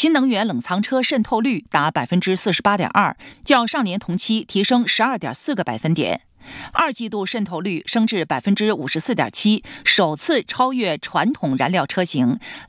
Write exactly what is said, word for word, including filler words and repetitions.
新能源冷藏车渗透率达 百分之四十八点二， 较上年同期提升 十二点四个百分点。二季度渗透率升至 百分之五十四点七， 首次超越传统燃料车型，